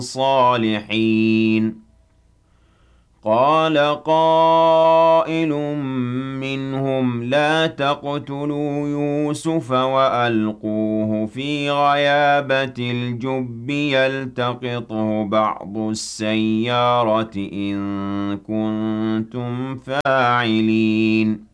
صالحين قال قائل منهم لا تقتلوا يوسف وألقوه في غيابة الجب يلتقطه بعض السيارة إن كنتم فاعلين